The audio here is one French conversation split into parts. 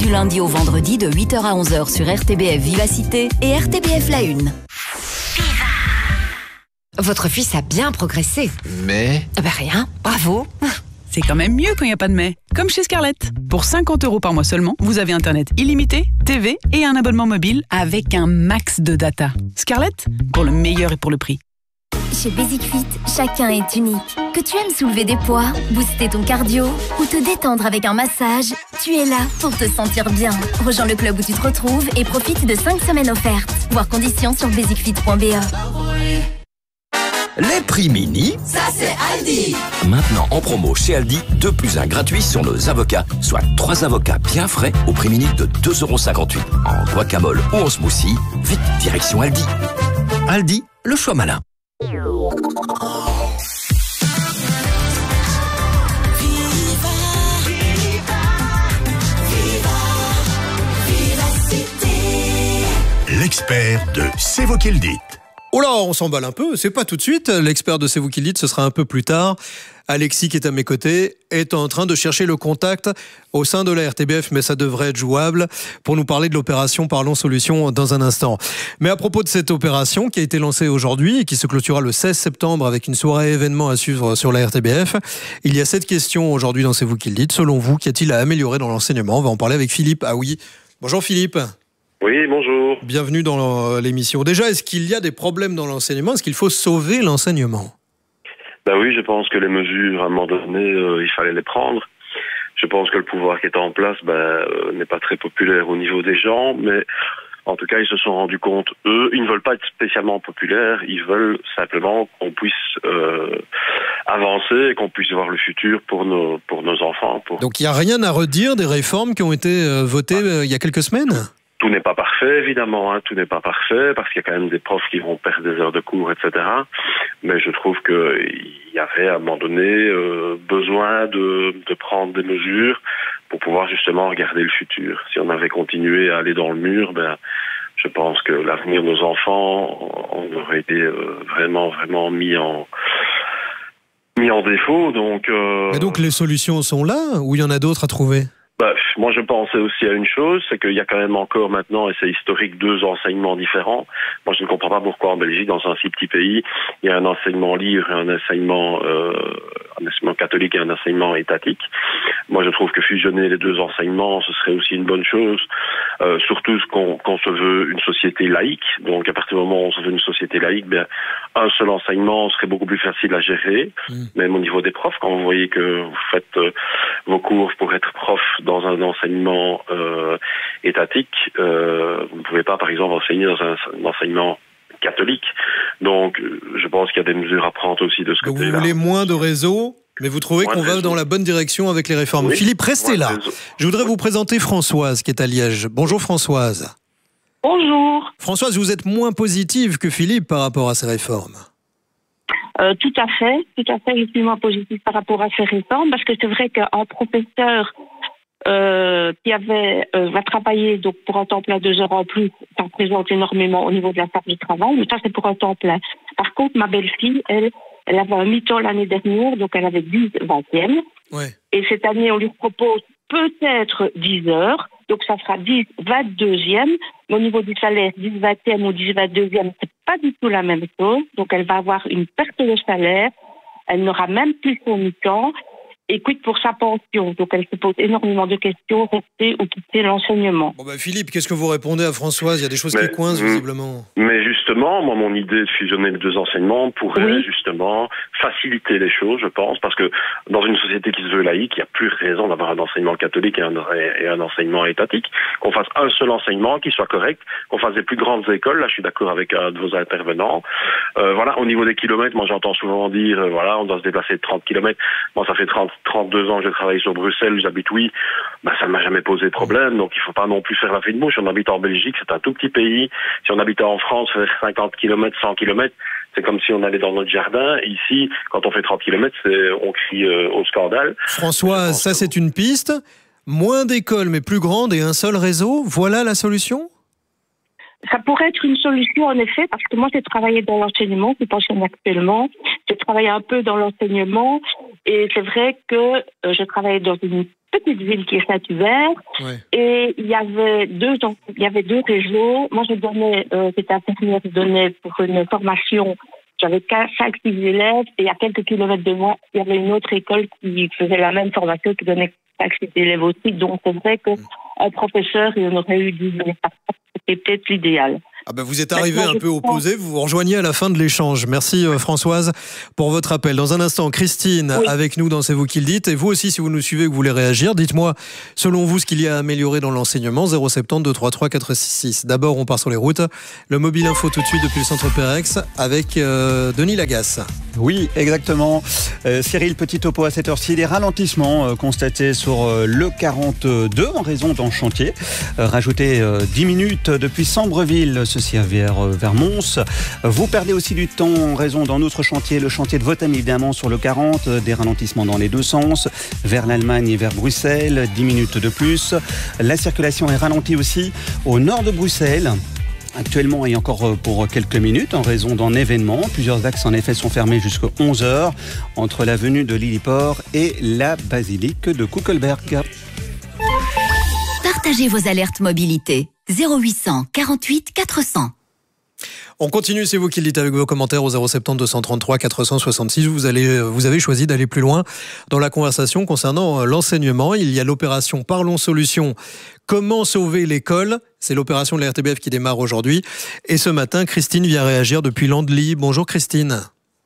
du lundi au vendredi de 8h à 11h sur RTBF Vivacité et RTBF La Une. Votre fils a bien progressé. Mais... Rien, bravo. C'est quand même mieux quand il n'y a pas de mais. Comme chez Scarlett. Pour 50 € par mois seulement, vous avez Internet illimité, TV et un abonnement mobile avec un max de data. Scarlett, pour le meilleur et pour le prix. Chez Basic Fit, chacun est unique. Que tu aimes soulever des poids, booster ton cardio ou te détendre avec un massage, tu es là pour te sentir bien. Rejoins le club où tu te retrouves et profite de 5 semaines offertes. Voir conditions sur basicfit.be. Les prix mini, ça c'est Aldi. Maintenant en promo chez Aldi, 2 + 1 gratuit sur nos avocats, soit 3 avocats bien frais au prix mini de 2,58 € en guacamole ou en smoothie. Vite, direction Aldi. Aldi, le choix malin. L'expert de C'est vous qui le dites. Oh là, on s'emballe un peu, c'est pas tout de suite. L'expert de C'est vous qui le dites, ce sera un peu plus tard. Alexis, qui est à mes côtés, est en train de chercher le contact au sein de la RTBF, mais ça devrait être jouable, pour nous parler de l'opération Parlons Solutions dans un instant. Mais à propos de cette opération qui a été lancée aujourd'hui et qui se clôturera le 16 septembre avec une soirée événement à suivre sur la RTBF, il y a cette question aujourd'hui dans C'est vous qui le dites. Selon vous, qu'y a-t-il à améliorer dans l'enseignement ? On va en parler avec Philippe. Ah oui, bonjour Philippe. Oui, bonjour. Bienvenue dans l'émission. Déjà, est-ce qu'il y a des problèmes dans l'enseignement ? Est-ce qu'il faut sauver l'enseignement ? Ben oui, je pense que les mesures, à un moment donné, il fallait les prendre. Je pense que le pouvoir qui est en place n'est pas très populaire au niveau des gens, mais en tout cas, ils se sont rendus compte, eux, ils ne veulent pas être spécialement populaires, ils veulent simplement qu'on puisse avancer et qu'on puisse voir le futur pour nos enfants. Donc il n'y a rien à redire des réformes qui ont été votées il y a quelques semaines ? Tout n'est pas parfait, évidemment, tout n'est pas parfait, parce qu'il y a quand même des profs qui vont perdre des heures de cours, etc. Mais je trouve qu'il y avait, à un moment donné, besoin de prendre des mesures pour pouvoir justement regarder le futur. Si on avait continué à aller dans le mur, je pense que l'avenir de nos enfants, on aurait été vraiment, vraiment mis en défaut. Et donc les solutions sont là, ou il y en a d'autres à trouver ? Moi, je pensais aussi à une chose, c'est qu'il y a quand même encore maintenant, et c'est historique, 2 enseignements différents. Moi, je ne comprends pas pourquoi en Belgique, dans un si petit pays, il y a un enseignement libre et un enseignement catholique et un enseignement étatique. Moi, je trouve que fusionner les 2 enseignements, ce serait aussi une bonne chose, surtout qu'on se veut une société laïque. Donc, à partir du moment où on se veut une société laïque, un seul enseignement serait beaucoup plus facile à gérer, même au niveau des profs. Quand vous voyez que vous faites vos cours pour être prof dans un enseignement étatique, vous ne pouvez pas, par exemple, enseigner dans un enseignement catholique. Donc, je pense qu'il y a des mesures à prendre aussi de ce côté-là. Donc, vous voulez moins de réseaux, mais vous trouvez qu'on va dans la bonne direction avec les réformes. Oui, Philippe, restez là. Je voudrais vous présenter Françoise, qui est à Liège. Bonjour Françoise. Bonjour. Françoise, vous êtes moins positive que Philippe par rapport à ces réformes. Tout à fait, je suis moins positive par rapport à ces réformes, parce que c'est vrai qu'un professeur qui va travailler donc pour un temps plein 2 heures en plus, ça représente énormément au niveau de la charge de travail, mais ça c'est pour un temps plein. Par contre, ma belle-fille, elle avait un mi-temps l'année dernière, donc elle avait 10 20e. Ouais. Et cette année, on lui propose peut-être 10 heures, donc ça sera 10 22e. Mais au niveau du salaire, 10 20e ou 10 22e, c'est pas du tout la même chose. Donc elle va avoir une perte de salaire, elle n'aura même plus son mi-temps. Et quid pour sa pension. Donc elle se pose énormément de questions, rester ou quitter l'enseignement. Philippe, qu'est-ce que vous répondez à Françoise ? Il y a des choses qui coincent visiblement. Mais justement, moi, mon idée de fusionner les 2 enseignements pourrait justement faciliter les choses, je pense, parce que dans une société qui se veut laïque, il n'y a plus raison d'avoir un enseignement catholique et un enseignement étatique. Qu'on fasse un seul enseignement qui soit correct, qu'on fasse des plus grandes écoles. Là, je suis d'accord avec un de vos intervenants. Au niveau des kilomètres, moi, j'entends souvent dire, on doit se déplacer de 30 kilomètres. Moi, ça fait 32 ans que je travaille sur Bruxelles, j'habite ça ne m'a jamais posé de problème, donc il ne faut pas non plus faire la fine bouche. Si on habite en Belgique, c'est un tout petit pays. Si on habitait en France, faire 50 km, 100 km, c'est comme si on allait dans notre jardin. Ici, quand on fait 30 km, on crie au scandale. Françoise, ça c'est une piste. Moins d'écoles, mais plus grandes et un seul réseau, voilà la solution ? Ça pourrait être une solution, en effet, parce que moi, j'ai travaillé dans l'enseignement, je pense actuellement. J'ai travaillé un peu dans l'enseignement, et c'est vrai que je travaillais dans une petite ville qui est Saint-Hubert. Ouais. Et il y avait deux réseaux. Moi, j'étais infirmière, je donnais pour une formation. J'avais 5-6 élèves. Et à quelques kilomètres de moi, il y avait une autre école qui faisait la même formation, qui donnait 5-6 élèves aussi. Donc, c'est vrai qu'un professeur, il en aurait eu 10 minutes par jour. C'était peut-être l'idéal. Ah ben vous êtes arrivé un peu opposé, vous vous rejoignez à la fin de l'échange. Merci Françoise pour votre appel. Dans un instant, Christine avec nous dans C'est vous qui le dites. Et vous aussi, si vous nous suivez et que vous voulez réagir, dites-moi selon vous ce qu'il y a à améliorer dans l'enseignement. 070 233 466. D'abord, on part sur les routes. Le mobile info tout de suite depuis le centre Pérex avec Denis Lagasse. Oui, exactement. Cyril, petit topo à cette heure-ci. Des ralentissements constatés sur le 42 en raison d'un chantier. Rajoutez 10 minutes depuis Sambreville, ceci vers Mons. Vous perdez aussi du temps en raison d'un autre chantier, le chantier de Votem évidemment sur le 40. Des ralentissements dans les deux sens, vers l'Allemagne et vers Bruxelles. 10 minutes de plus. La circulation est ralentie aussi au nord de Bruxelles. Actuellement et encore pour quelques minutes en raison d'un événement. Plusieurs axes en effet sont fermés jusqu'à 11h entre l'avenue de Lilliport et la basilique de Kuckelberg. Partagez vos alertes mobilité. 0800 48 400. On continue, c'est vous qui le dites avec vos commentaires au 070 233 466. Vous avez choisi d'aller plus loin dans la conversation concernant l'enseignement. Il y a l'opération Parlons Solutions. Comment sauver l'école? C'est l'opération de la RTBF qui démarre aujourd'hui. Et ce matin, Christine vient réagir depuis Landely. Bonjour Christine.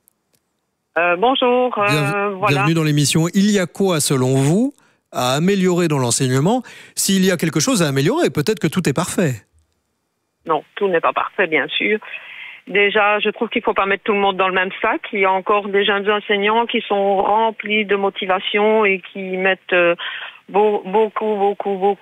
Bonjour. Bienvenue dans l'émission. Il y a quoi, selon vous, à améliorer dans l'enseignement? S'il y a quelque chose à améliorer, peut-être que tout est parfait. Non, tout n'est pas parfait, bien sûr. Déjà, je trouve qu'il ne faut pas mettre tout le monde dans le même sac. Il y a encore des jeunes enseignants qui sont remplis de motivation et qui mettent beaucoup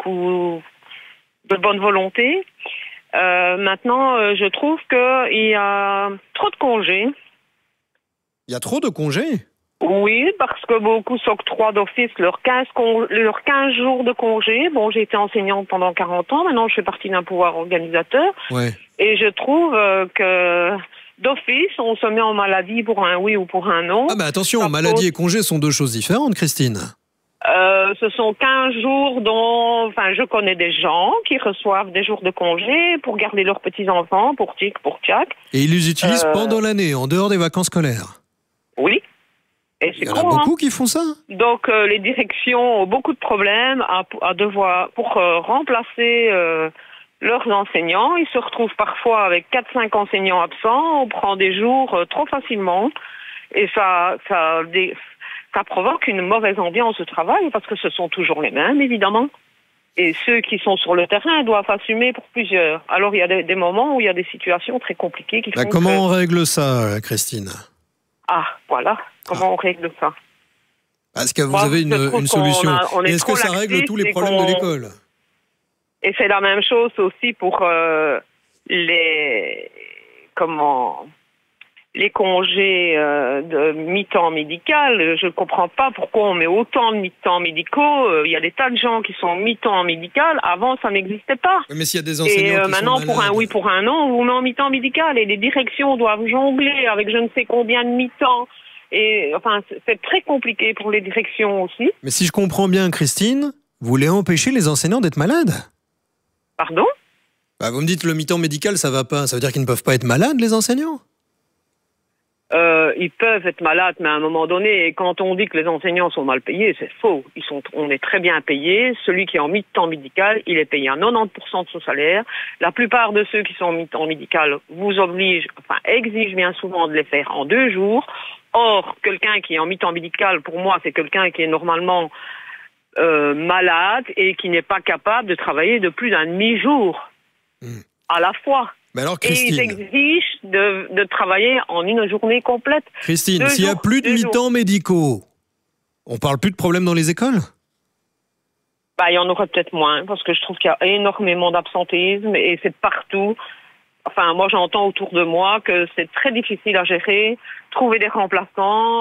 de bonne volonté. Maintenant, je trouve qu'il y a trop de congés. Il y a trop de congés? Oui, parce que beaucoup s'octroient d'office leurs 15 jours de congé. Bon, j'ai été enseignante pendant 40 ans. Maintenant, je fais partie d'un pouvoir organisateur. Ouais. Et je trouve que d'office, on se met en maladie pour un oui ou pour un non. Ah, mais attention, maladie et congé sont deux choses différentes, Christine. Ce sont 15 jours dont, je connais des gens qui reçoivent des jours de congé pour garder leurs petits-enfants, pour tic, pour tchac. Et ils les utilisent pendant l'année, en dehors des vacances scolaires. Oui. Et il y en a beaucoup qui font ça. Donc les directions ont beaucoup de problèmes pour remplacer leurs enseignants. Ils se retrouvent parfois avec 4-5 enseignants absents. On prend des jours trop facilement. Et ça provoque une mauvaise ambiance au travail parce que ce sont toujours les mêmes, évidemment. Et ceux qui sont sur le terrain doivent assumer pour plusieurs. Alors il y a des moments où il y a des situations très compliquées qui font comment on règle ça, Christine? Ah, voilà. Comment on règle ça? Est-ce que vous avez une solution? Et est-ce que ça règle tous les problèmes de l'école? Et c'est la même chose aussi pour les congés de mi-temps médical. Je ne comprends pas pourquoi on met autant de mi-temps médicaux. Il y a des tas de gens qui sont mi-temps médical. Avant, ça n'existait pas. Mais s'il y a des enseignants qui maintenant, sont pour un oui, pour un non, on vous met en mi-temps médical. Et les directions doivent jongler avec je ne sais combien de mi-temps. Et c'est très compliqué pour les directions aussi. Mais si je comprends bien, Christine, vous voulez empêcher les enseignants d'être malades? Pardon? Vous me dites le mi-temps médical, ça va pas. Ça veut dire qu'ils ne peuvent pas être malades, les enseignants? Ils peuvent être malades, mais à un moment donné, quand on dit que les enseignants sont mal payés, c'est faux. On est très bien payés. Celui qui est en mi-temps médical, il est payé à 90% de son salaire. La plupart de ceux qui sont en mi-temps médical exigent bien souvent de les faire en 2 jours. Or, quelqu'un qui est en mi-temps médical, pour moi, c'est quelqu'un qui est normalement malade et qui n'est pas capable de travailler de plus d'un demi-jour à la fois. Mais alors, Christine, et ils exigent de travailler en une journée complète. Christine, s'il n'y a plus de mi-temps médicaux, on parle plus de problèmes dans les écoles? Il y en aurait peut-être moins, parce que je trouve qu'il y a énormément d'absentéisme et c'est partout. Moi, j'entends autour de moi que c'est très difficile à gérer trouver des remplaçants,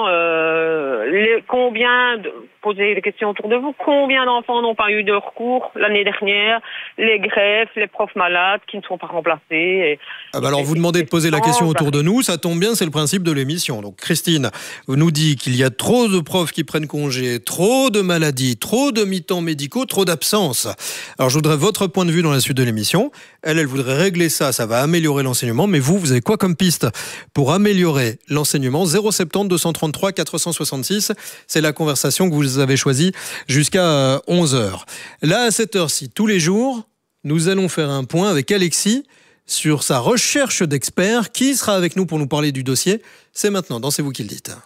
poser des questions autour de vous, combien d'enfants n'ont pas eu de recours l'année dernière, les greffes, les profs malades qui ne sont pas remplacés. Alors vous demandez de poser la question autour de nous, ça tombe bien, c'est le principe de l'émission. Donc Christine nous dit qu'il y a trop de profs qui prennent congé, trop de maladies, trop de mi-temps médicaux, trop d'absences. Alors je voudrais votre point de vue dans la suite de l'émission. Elle voudrait régler ça, ça va améliorer l'enseignement, mais vous avez quoi comme piste pour améliorer l'enseignement? 070 233 466, c'est la conversation que vous avez choisie jusqu'à 11h. Là, à cette heure-ci, tous les jours, nous allons faire un point avec Alexis sur sa recherche d'experts. Qui sera avec nous pour nous parler du dossier? C'est maintenant, dans C'est vous qui le dites.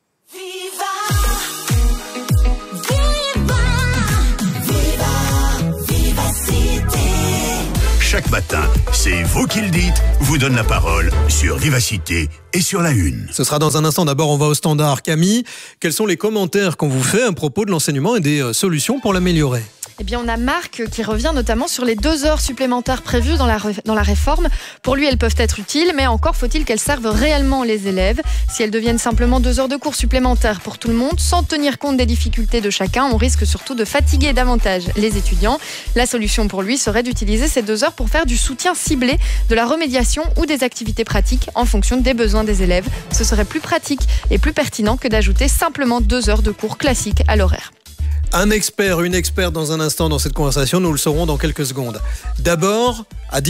Chaque matin, c'est vous qui le dites, vous donne la parole sur Vivacité et sur la Une. Ce sera dans un instant. D'abord, on va au standard. Camille, quels sont les commentaires qu'on vous fait à propos de l'enseignement et des solutions pour l'améliorer? Eh bien, on a Marc qui revient notamment sur les 2 heures supplémentaires prévues dans la réforme. Pour lui, elles peuvent être utiles, mais encore faut-il qu'elles servent réellement les élèves. Si elles deviennent simplement 2 heures de cours supplémentaires pour tout le monde, sans tenir compte des difficultés de chacun, on risque surtout de fatiguer davantage les étudiants. La solution pour lui serait d'utiliser ces 2 heures pour faire du soutien ciblé, de la remédiation ou des activités pratiques en fonction des besoins des élèves. Ce serait plus pratique et plus pertinent que d'ajouter simplement 2 heures de cours classiques à l'horaire. Un expert, une experte dans un instant dans cette conversation, nous le saurons dans quelques secondes. D'abord, à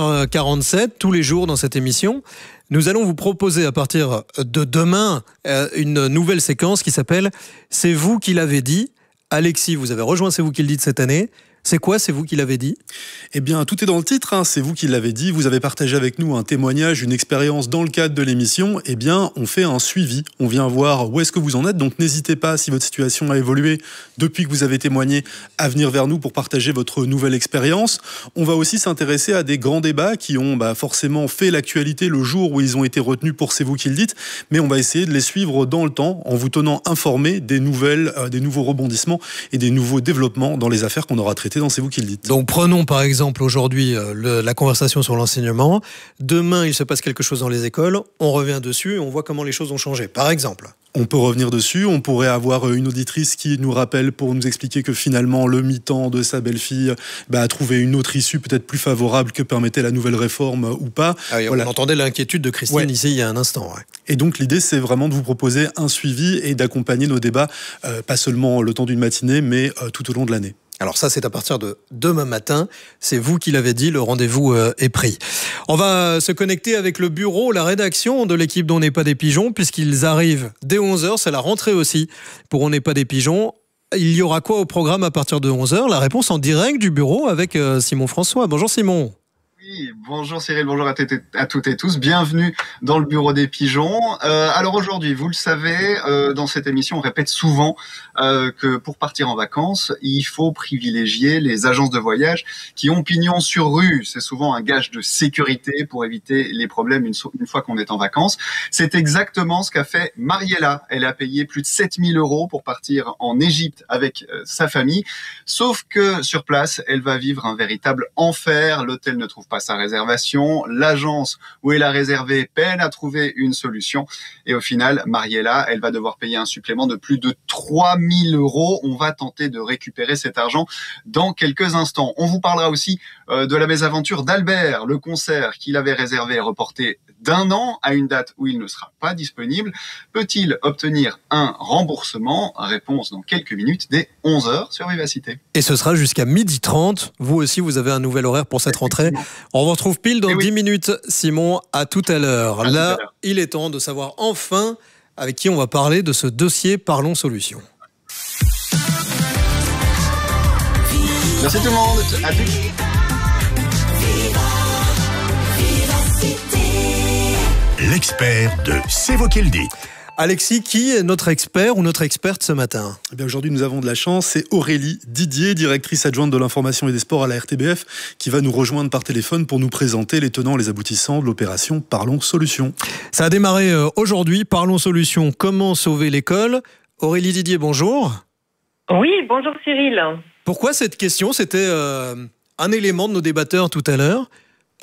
10h47, tous les jours dans cette émission, nous allons vous proposer à partir de demain une nouvelle séquence qui s'appelle « C'est vous qui l'avez dit ». Alexis, vous avez rejoint « C'est vous qui le dites » cette année. C'est quoi, c'est vous qui l'avez dit? Eh bien, tout est dans le titre, c'est vous qui l'avez dit. Vous avez partagé avec nous un témoignage, une expérience dans le cadre de l'émission. Eh bien, on fait un suivi. On vient voir où est-ce que vous en êtes. Donc, n'hésitez pas, si votre situation a évolué depuis que vous avez témoigné, à venir vers nous pour partager votre nouvelle expérience. On va aussi s'intéresser à des grands débats qui ont forcément fait l'actualité le jour où ils ont été retenus pour C'est vous qui le dites. Mais on va essayer de les suivre dans le temps en vous tenant informés des nouvelles, des nouveaux rebondissements et des nouveaux développements dans les affaires qu'on aura traitées dans C'est vous qui le dites. Donc prenons par exemple aujourd'hui la conversation sur l'enseignement. Demain, il se passe quelque chose dans les écoles. On revient dessus et on voit comment les choses ont changé. Par exemple. On peut revenir dessus, on pourrait avoir une auditrice qui nous rappelle pour nous expliquer que finalement le mi-temps de sa belle-fille a trouvé une autre issue peut-être plus favorable que permettait la nouvelle réforme ou pas. Ah oui, voilà. On entendait l'inquiétude de Christine ici il y a un instant. Ouais. Et donc l'idée c'est vraiment de vous proposer un suivi et d'accompagner nos débats, pas seulement le temps d'une matinée mais tout au long de l'année. Alors ça, c'est à partir de demain matin. C'est vous qui l'avez dit, le rendez-vous est pris. On va se connecter avec le bureau, la rédaction de l'équipe d'On n'est pas des pigeons, puisqu'ils arrivent dès 11h. C'est la rentrée aussi pour On n'est pas des pigeons. Il y aura quoi au programme à partir de 11h? La réponse en direct du bureau avec Simon François. Bonjour Simon. Oui, bonjour Cyril, bonjour à toutes et tous, bienvenue dans le bureau des pigeons. Alors aujourd'hui, vous le savez, dans cette émission, on répète souvent que pour partir en vacances, il faut privilégier les agences de voyage qui ont pignon sur rue. C'est souvent un gage de sécurité pour éviter les problèmes une fois qu'on est en vacances. C'est exactement ce qu'a fait Mariella. Elle a payé plus de 7 000 € pour partir en Égypte avec sa famille. Sauf que sur place, elle va vivre un véritable enfer. L'hôtel ne trouve pas sa réservation, l'agence où elle a réservé peine à trouver une solution et au final, Mariella, elle va devoir payer un supplément de plus de 3 000 €. On va tenter de récupérer cet argent dans quelques instants. On vous parlera aussi de la mésaventure d'Albert. Le concert qu'il avait réservé est reporté d'1 an à une date où il ne sera pas disponible. Peut-il obtenir un remboursement? Réponse dans quelques minutes dès 11h sur Vivacité. Et ce sera jusqu'à 12h30. Vous aussi, vous avez un nouvel horaire pour cette rentrée. On vous retrouve pile dans 10 minutes, Simon. À tout à l'heure. Là, il est temps de savoir enfin avec qui on va parler de ce dossier Parlons Solutions. Merci tout le monde. À tout. L'expert de C'est vous qui le dites. Alexis, qui est notre expert ou notre experte ce matin? Eh bien aujourd'hui, nous avons de la chance. C'est Aurélie Didier, directrice adjointe de l'information et des sports à la RTBF, qui va nous rejoindre par téléphone pour nous présenter les tenants et les aboutissants de l'opération Parlons Solutions. Ça a démarré aujourd'hui. Parlons Solutions, comment sauver l'école? Aurélie Didier, bonjour. Oui, bonjour Cyril. Pourquoi cette question? C'était un élément de nos débatteurs tout à l'heure.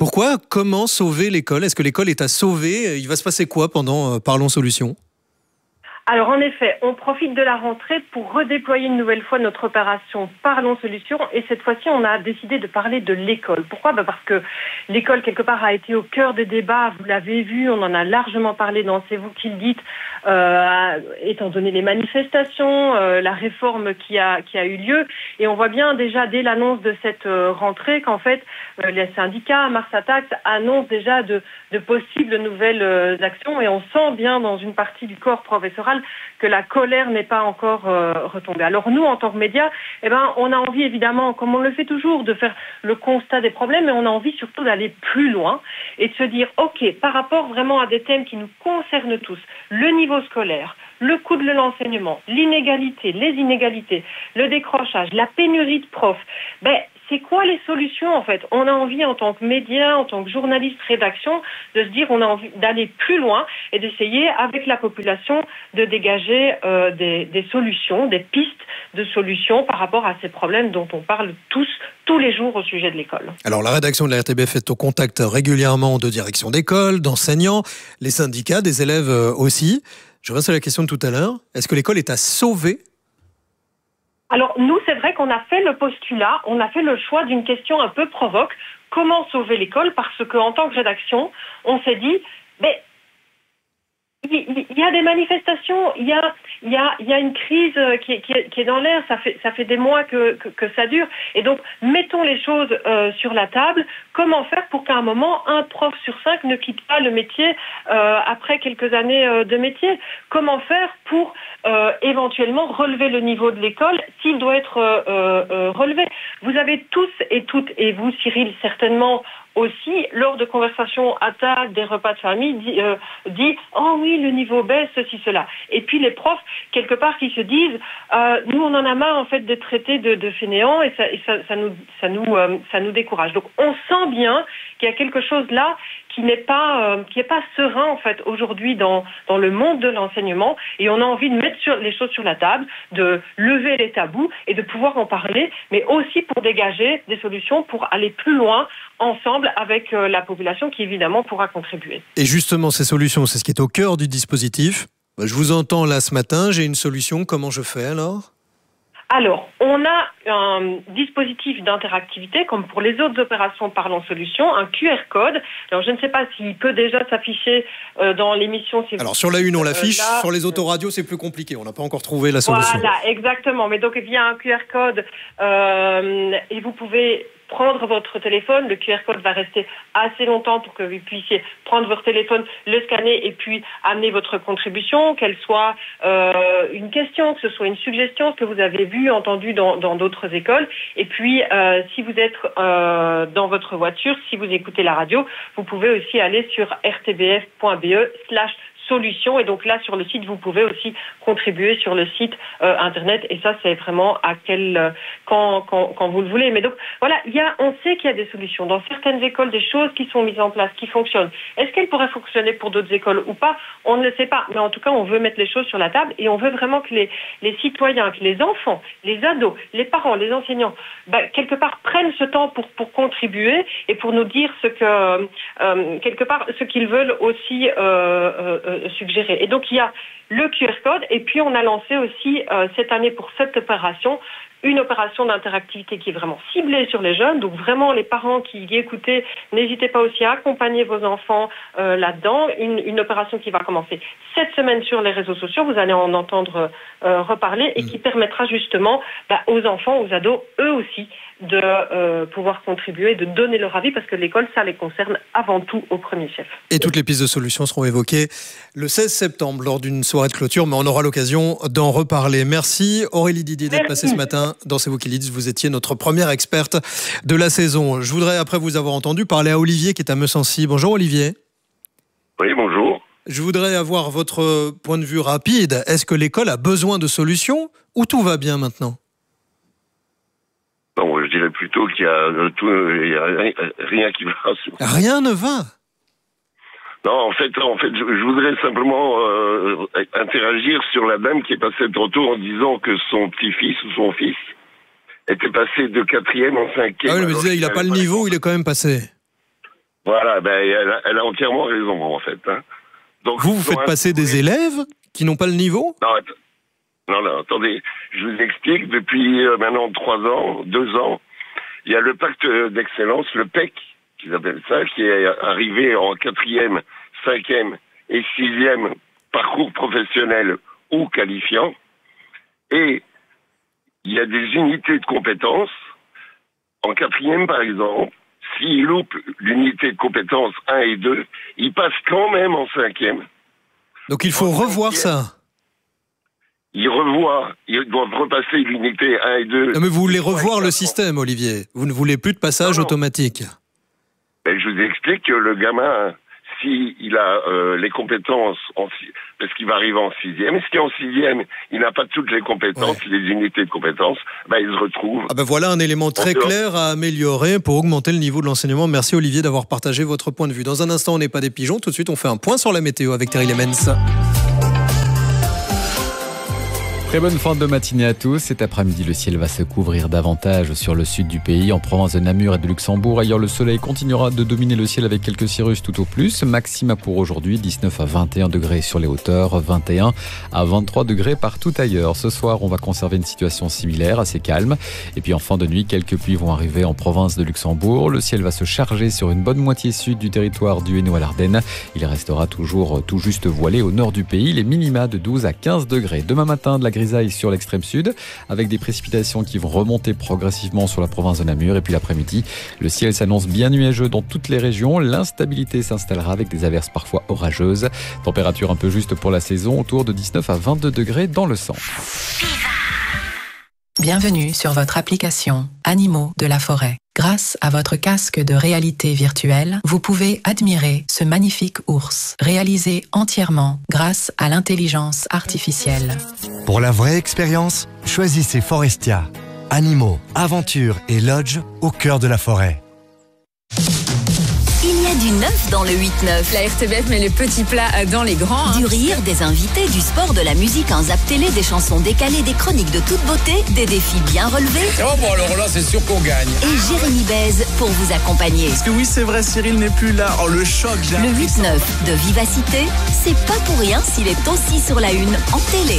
Pourquoi ? Comment sauver l'école ? Est-ce que l'école est à sauver ? Il va se passer quoi pendant Parlons Solutions ? Alors en effet, on profite de la rentrée pour redéployer une nouvelle fois notre opération Parlons Solutions et cette fois-ci on a décidé de parler de l'école. Pourquoi ? Parce que l'école quelque part a été au cœur des débats, vous l'avez vu, on en a largement parlé dans C'est vous qui le dites, étant donné les manifestations, la réforme qui a eu lieu et on voit bien déjà dès l'annonce de cette rentrée qu'en fait les syndicats, Mars Attacks annoncent déjà de possibles nouvelles actions et on sent bien dans une partie du corps professoral que la colère n'est pas encore retombée. Alors nous, en tant que médias, on a envie évidemment, comme on le fait toujours, de faire le constat des problèmes, mais on a envie surtout d'aller plus loin et de se dire, ok, par rapport vraiment à des thèmes qui nous concernent tous, le niveau scolaire, le coût de l'enseignement, l'inégalité, les inégalités, le décrochage, la pénurie de profs, c'est quoi les solutions en fait ? On a envie en tant que média, en tant que journaliste, rédaction, de se dire on a envie d'aller plus loin et d'essayer avec la population de dégager des solutions, des pistes de solutions par rapport à ces problèmes dont on parle tous les jours au sujet de l'école. Alors la rédaction de la RTBF est au contact régulièrement de directions d'école, d'enseignants, les syndicats, des élèves aussi. Je reste à la question de tout à l'heure. Est-ce que l'école est à sauver ? Alors nous, c'est vrai qu'on a fait le postulat, on a fait le choix d'une question un peu provoque. Comment sauver l'école ? Parce qu'en tant que rédaction, on s'est dit, il y a des manifestations, il y a une crise qui est dans l'air, ça fait des mois que ça dure. Et donc, mettons les choses sur la table. Comment faire pour qu'à un moment, un prof sur 5 ne quitte pas le métier après quelques années de métier ? Comment faire pour éventuellement relever le niveau de l'école s'il doit être relevé ? Vous avez tous et toutes, et vous Cyril certainement aussi, lors de conversations à table, des repas de famille, dit oh oui, le niveau baisse, ceci, cela. Et puis les profs, quelque part, qui se disent nous, on en a marre en fait d'être traités de fainéants et ça nous décourage. Donc on sent bien qu'il y a quelque chose là qui n'est pas serein en fait aujourd'hui dans le monde de l'enseignement et on a envie de mettre les choses sur la table, de lever les tabous et de pouvoir en parler, mais aussi pour dégager des solutions pour aller plus loin ensemble avec la population qui évidemment pourra contribuer. Et justement ces solutions, c'est ce qui est au cœur du dispositif. Je vous entends là ce matin, j'ai une solution, comment je fais alors ? Alors, on a un dispositif d'interactivité, comme pour les autres opérations Parlons Solutions, un QR code. Alors, je ne sais pas s'il peut déjà s'afficher dans l'émission. Alors, sur la une, on l'affiche. Sur les autoradios, c'est plus compliqué. On n'a pas encore trouvé la solution. Voilà, exactement. Mais donc, il y a un QR code et vous pouvez prendre votre téléphone. Le QR code va rester assez longtemps pour que vous puissiez prendre votre téléphone, le scanner et puis amener votre contribution, qu'elle soit une question, que ce soit une suggestion, que vous avez vu, entendu dans d'autres écoles. Et puis, si vous êtes dans votre voiture, si vous écoutez la radio, vous pouvez aussi aller sur rtbf.be/solutions et donc là sur le site vous pouvez aussi contribuer sur le site internet et ça c'est vraiment quand vous le voulez. Mais donc voilà, on sait qu'il y a des solutions dans certaines écoles, des choses qui sont mises en place, qui fonctionnent. Est-ce qu'elles pourraient fonctionner pour d'autres écoles ou pas ? On ne le sait pas, mais en tout cas on veut mettre les choses sur la table et on veut vraiment que les citoyens, que les enfants, les ados, les parents, les enseignants quelque part prennent ce temps pour contribuer et pour nous dire quelque part ce qu'ils veulent aussi suggérer. Et donc il y a le QR code et puis on a lancé aussi cette année pour cette opération une opération d'interactivité qui est vraiment ciblée sur les jeunes. Donc vraiment les parents qui y écoutez, n'hésitez pas aussi à accompagner vos enfants là-dedans. Une opération qui va commencer cette semaine sur les réseaux sociaux, vous allez en entendre reparler et qui permettra justement aux enfants, aux ados, eux aussi, de pouvoir contribuer, de donner leur avis parce que l'école, ça les concerne avant tout au premier chef. Et toutes les pistes de solutions seront évoquées le 16 septembre lors d'une soirée de clôture, mais on aura l'occasion d'en reparler. Merci Aurélie Didier d'être passée ce matin dans C'est vous qui le dites. Vous étiez notre première experte de la saison. Je voudrais, après vous avoir entendu, parler à Olivier qui est à Meucency. Bonjour Olivier. Oui, bonjour. Je voudrais avoir votre point de vue rapide. Est-ce que l'école a besoin de solutions ou tout va bien maintenant ? Non, je dirais plutôt qu'il y a rien qui va. Rien ne va. Non, en fait, je voudrais simplement interagir sur la dame qui est passée trop tôt en disant que son petit-fils ou son fils était passé de 4e en 5e. Ah oui, mais il n'a pas le niveau, il est quand même passé. Voilà, elle a entièrement raison, en fait. Hein. Donc, vous faites passer des élèves qui n'ont pas le niveau ? Non, attendez, je vous explique. Depuis maintenant 2 ans, il y a le pacte d'excellence, le PEC, qu'ils appellent ça, qui est arrivé en 4e, 5e et 6e parcours professionnel ou qualifiant. Et il y a des unités de compétences. En 4e, par exemple, s'il loupe l'unité de compétences 1 et 2, il passe quand même en 5e. Donc il faut revoir ça. Ils doivent repasser l'unité 1 et 2. Non, mais vous voulez revoir le système, Olivier. Vous ne voulez plus de passage automatique. Je vous explique que le gamin, s'il a les compétences, parce qu'il va arriver en 6e, si en 6e, il n'a pas toutes les compétences, les unités de compétences, il se retrouve. Voilà un élément très clair à améliorer pour augmenter le niveau de l'enseignement. Merci Olivier d'avoir partagé votre point de vue. Dans un instant, on n'est pas des pigeons. Tout de suite, on fait un point sur la météo avec Thierry Lemens. Très bonne fin de matinée à tous. Cet après-midi, le ciel va se couvrir davantage sur le sud du pays, en province de Namur et de Luxembourg. Ailleurs, le soleil continuera de dominer le ciel avec quelques cirrus tout au plus. Maxima pour aujourd'hui, 19 à 21 degrés sur les hauteurs, 21 à 23 degrés partout ailleurs. Ce soir, on va conserver une situation similaire, assez calme. Et puis en fin de nuit, quelques pluies vont arriver en province de Luxembourg. Le ciel va se charger sur une bonne moitié sud du territoire du Hainaut à l'Ardenne. Il restera toujours tout juste voilé au nord du pays. Les minima de 12 à 15 degrés. Demain matin, de la grisaille sur l'extrême sud, avec des précipitations qui vont remonter progressivement sur la province de Namur. Et puis l'après-midi, le ciel s'annonce bien nuageux dans toutes les régions. L'instabilité s'installera avec des averses parfois orageuses. Température un peu juste pour la saison, autour de 19 à 22 degrés dans le centre. Bienvenue sur votre application Animaux de la forêt. Grâce à votre casque de réalité virtuelle, vous pouvez admirer ce magnifique ours, réalisé entièrement grâce à l'intelligence artificielle. Pour la vraie expérience, choisissez Forestia. Animaux, aventures et lodge au cœur de la forêt. Il y a du neuf dans le 8-9. La RTBF met les petits plats dans les grands. Du rire, des invités, du sport, de la musique, un zap télé, des chansons décalées, des chroniques de toute beauté, des défis bien relevés. Oh bon, alors là, c'est sûr qu'on gagne. Et Jérémy Bèze pour vous accompagner. Parce que oui, c'est vrai, Cyril n'est plus là. Oh, le choc, j'ai Le 8-9 de Vivacité, c'est pas pour rien s'il est aussi sur la une en télé.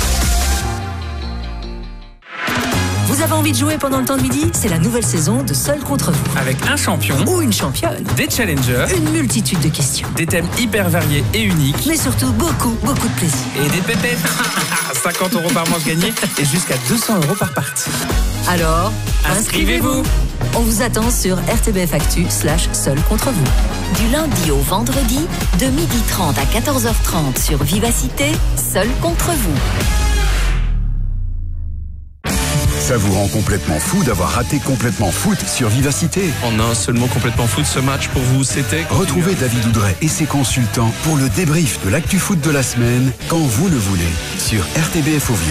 Vous avez envie de jouer pendant le temps de midi ? C'est la nouvelle saison de Seul contre vous. Avec un champion ou une championne, des challengers, une multitude de questions, des thèmes hyper variés et uniques, mais surtout beaucoup de plaisir. Et des pépettes. 50 € par manche gagnée et jusqu'à 200 € par partie. Alors, inscrivez-vous. On vous attend sur RTBF Actu/Seul contre vous. Du lundi au vendredi, de 12h30 à 14h30 sur Vivacité, Seul contre vous. Ça vous rend complètement fou d'avoir raté Complètement Foot sur Vivacité. En un seul mot, Complètement Foot, ce match pour vous, c'était... Retrouvez David Oudret et ses consultants pour le débrief de l'actu foot de la semaine, quand vous le voulez, sur RTBF Ovio.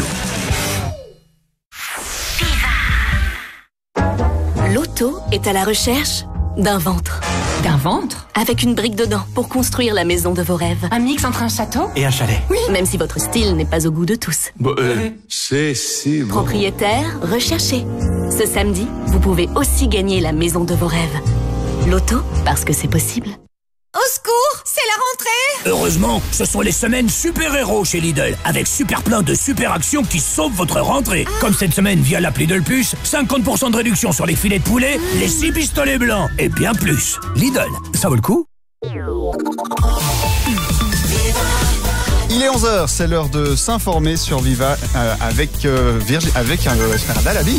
L'auto est à la recherche d'un ventre. D'un ventre ? Avec une brique dedans pour construire la maison de vos rêves. Un mix entre un château et un chalet. Oui. Même si votre style n'est pas au goût de tous. C'est si bon. Propriétaire, recherché. Ce samedi, vous pouvez aussi gagner la maison de vos rêves. L'auto, parce que c'est possible. Au secours, c'est la rentrée! Heureusement, ce sont les semaines super-héros chez Lidl, avec super plein de super actions qui sauvent votre rentrée. Comme cette semaine via l'appli Lidl Plus, 50% de réduction sur les filets de poulet, les 6 pistolets blancs et bien plus. Lidl, ça vaut le coup? Il est 11h, c'est l'heure de s'informer sur Viva avec Esmeralda Labi.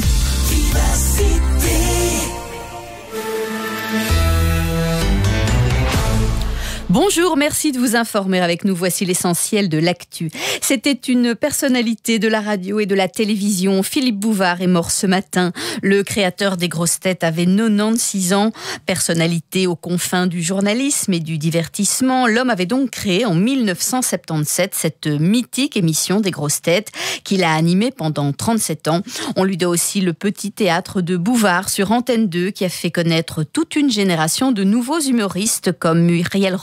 Bonjour, merci de vous informer avec nous. Voici l'essentiel de l'actu. C'était une personnalité de la radio et de la télévision. Philippe Bouvard est mort ce matin. Le créateur des grosses têtes avait 96 ans. Personnalité aux confins du journalisme et du divertissement, l'homme avait donc créé en 1977 cette mythique émission des grosses têtes qu'il a animée pendant 37 ans. On lui doit aussi le petit théâtre de Bouvard sur Antenne 2 qui a fait connaître toute une génération de nouveaux humoristes comme Muriel Robin,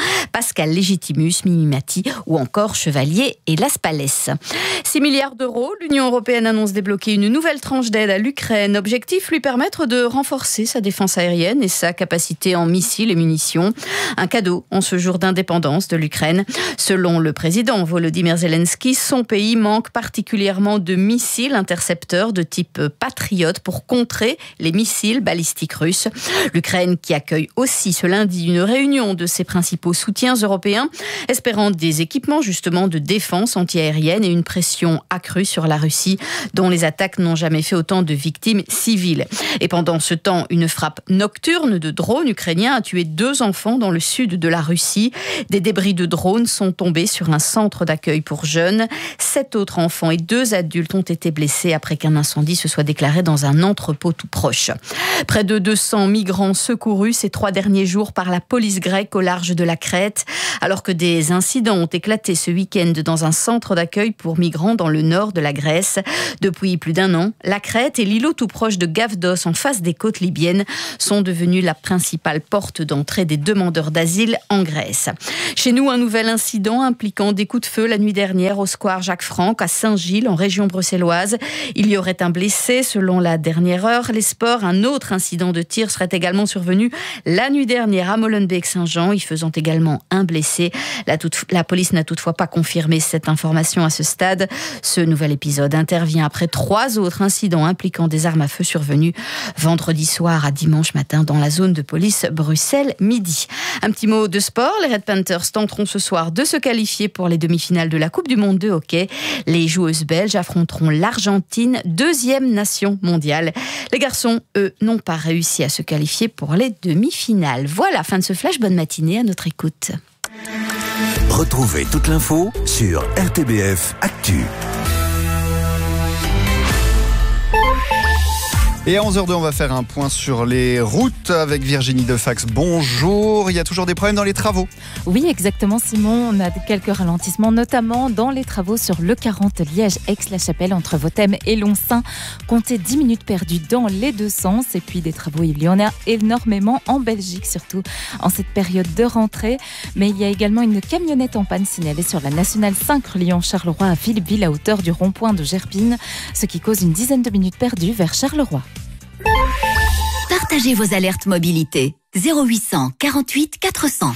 Pascal Légitimus, Mimimati ou encore Chevalier et Las Palais. 6 milliards d'euros, l'Union européenne annonce débloquer une nouvelle tranche d'aide à l'Ukraine. Objectif, lui permettre de renforcer sa défense aérienne et sa capacité en missiles et munitions. Un cadeau en ce jour d'indépendance de l'Ukraine. Selon le président Volodymyr Zelensky, son pays manque particulièrement de missiles intercepteurs de type Patriot pour contrer les missiles balistiques russes. L'Ukraine qui accueille aussi ce lundi une réunion de ses principaux soutiens européens, espérant des équipements justement de défense antiaérienne et une pression accrue sur la Russie, dont les attaques n'ont jamais fait autant de victimes civiles. Et pendant ce temps, une frappe nocturne de drones ukrainiens a tué 2 enfants dans le sud de la Russie. Des débris de drones sont tombés sur un centre d'accueil pour jeunes. 7 autres enfants et 2 adultes ont été blessés après qu'un incendie se soit déclaré dans un entrepôt tout proche. Près de 200 migrants secourus ces 3 derniers jours par la police grecque au large de la Crète, alors que des incidents ont éclaté ce week-end dans un centre d'accueil pour migrants dans le nord de la Grèce. Depuis plus d'1 an, la Crète et l'îlot tout proche de Gavdos, en face des côtes libyennes, sont devenus la principale porte d'entrée des demandeurs d'asile en Grèce. Chez nous, un nouvel incident impliquant des coups de feu la nuit dernière au square Jacques Franck à Saint-Gilles, en région bruxelloise. Il y aurait un blessé, selon la dernière heure. Les sports, un autre incident de tir serait également survenu la nuit dernière à Molenbeek-Saint-Jean, y faisant également un blessé. La police n'a toutefois pas confirmé cette information à ce stade. Ce nouvel épisode intervient après 3 autres incidents impliquant des armes à feu survenus vendredi soir à dimanche matin dans la zone de police Bruxelles-Midi. Un petit mot de sport. Les Red Panthers tenteront ce soir de se qualifier pour les demi-finales de la Coupe du Monde de hockey. Les joueuses belges affronteront l'Argentine, 2e nation mondiale. Les garçons, eux, n'ont pas réussi à se qualifier pour les demi-finales. Voilà, fin de ce flash. Bonne matinée, à notre écoute. Retrouvez toute l'info sur RTBF Actu. Et à 11h02, on va faire un point sur les routes avec Virginie Defax. Bonjour, il y a toujours des problèmes dans les travaux? Oui, exactement Simon, on a quelques ralentissements, notamment dans les travaux sur l'E40 Liège-Aix-la-Chapelle entre Vothem et Lonsin. Comptez 10 minutes perdues dans les 2 sens. Et puis des travaux, il y en a énormément en Belgique, surtout en cette période de rentrée. Mais il y a également une camionnette en panne signalée sur la nationale 5 reliant Charleroi à Philippeville à hauteur du rond-point de Gerpine, ce qui cause une dizaine de minutes perdues vers Charleroi. Partagez vos alertes mobilité. 0800 48 400.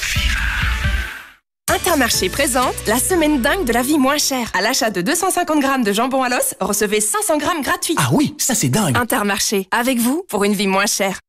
Intermarché présente la semaine dingue de la vie moins chère. À l'achat de 250 grammes de jambon à l'os, recevez 500 grammes gratuits. Ah oui, ça c'est dingue. Intermarché, avec vous pour une vie moins chère.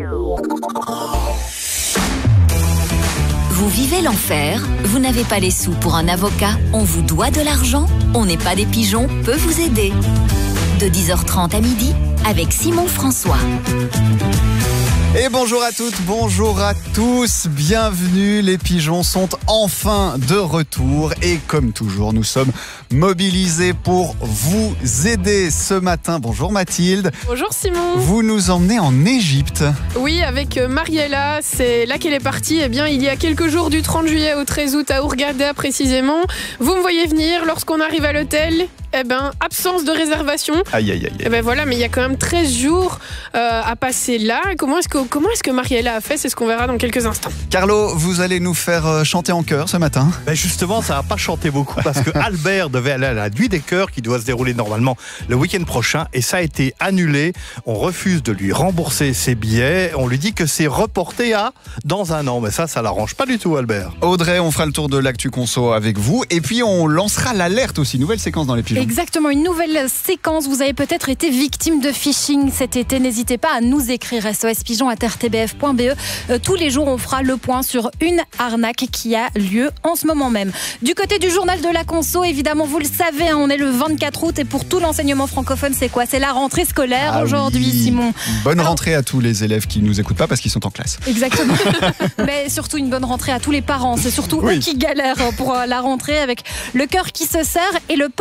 Vous vivez l'enfer? Vous n'avez pas les sous pour un avocat? On vous doit de l'argent? On n'est pas des pigeons peut vous aider. De 10h30 à midi, avec Simon François. Et bonjour à toutes, bonjour à tous, bienvenue, les pigeons sont enfin de retour et comme toujours nous sommes mobilisés pour vous aider ce matin. Bonjour Mathilde. Bonjour Simon. Vous nous emmenez en Égypte. Oui, avec Mariella, c'est là qu'elle est partie. Eh bien, il y a quelques jours, du 30 juillet au 13 août à Hurghada précisément. Vous me voyez venir, lorsqu'on arrive à l'hôtel, eh ben, absence de réservation. Aïe aïe aïe. Eh ben voilà, mais il y a quand même 13 jours à passer là. Comment est-ce que Mariella a fait? C'est ce qu'on verra dans quelques instants. Carlo, vous allez nous faire chanter en chœur ce matin. Ben justement, ça va pas chanter beaucoup parce que Albert devait aller à la nuit des chœurs qui doit se dérouler normalement le week-end prochain et ça a été annulé. On refuse de lui rembourser ses billets. On lui dit que c'est reporté à dans 1 an. Mais ça l'arrange pas du tout, Albert. Audrey, on fera le tour de l'actu conso avec vous et puis on lancera l'alerte aussi. Nouvelle séquence dans les pigeons. Exactement, une nouvelle séquence. Vous avez peut-être été victime de phishing cet été. N'hésitez pas à nous écrire sospigeon@rtbf.be. Tous les jours, on fera le point sur une arnaque qui a lieu en ce moment même. Du côté du journal de la conso, évidemment, vous le savez, on est le 24 août et pour tout l'enseignement francophone, c'est quoi? C'est la rentrée scolaire aujourd'hui, oui. Simon. Bonne rentrée à tous les élèves qui nous écoutent pas parce qu'ils sont en classe. Exactement. Mais surtout une bonne rentrée à tous les parents. C'est surtout eux qui galèrent pour la rentrée avec le cœur qui se serre et le portefeuille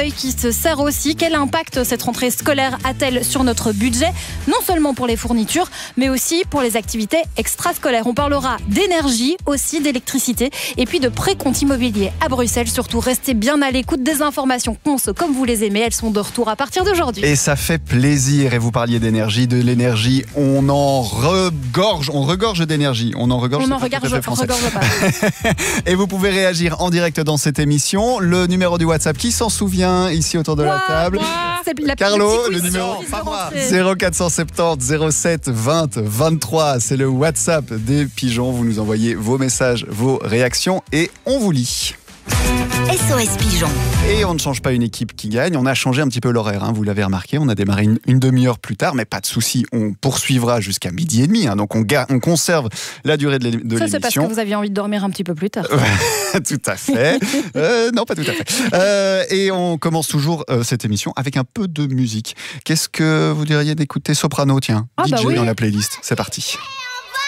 portefeuille qui se serre aussi. Quel impact cette rentrée scolaire a-t-elle sur notre budget? Non seulement pour les fournitures, mais aussi pour les activités extrascolaires. On parlera d'énergie, aussi d'électricité, et puis de précompte immobilier à Bruxelles. Surtout, restez bien à l'écoute des informations conso comme vous les aimez. Elles sont de retour à partir d'aujourd'hui. Et ça fait plaisir. Et vous parliez d'énergie, de l'énergie. On regorge d'énergie. On en regorge pas. Et vous pouvez réagir en direct dans cette émission. Le numéro du WhatsApp, qui s'en souvient ici autour de la table? Carlo, le numéro 0470 07 20 23. C'est le WhatsApp des pigeons. Vous nous envoyez vos messages, vos réactions et on vous lit. SOS Pigeon. Et on ne change pas une équipe qui gagne, on a changé un petit peu l'horaire, vous l'avez remarqué, on a démarré une demi-heure plus tard, mais pas de souci, on poursuivra jusqu'à 12h30, donc on conserve la durée de l'émission. Ça, c'est parce que vous aviez envie de dormir un petit peu plus tard. Tout à fait. Non, pas tout à fait. Et on commence toujours cette émission avec un peu de musique. Qu'est-ce que vous diriez d'écouter Soprano, tiens, DJ dans la playlist, c'est parti.